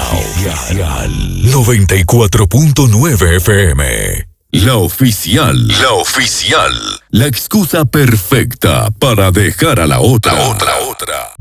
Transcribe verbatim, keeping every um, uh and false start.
noventa y cuatro punto nueve F M. La oficial. La oficial. La excusa perfecta para dejar a la otra. La otra, otra.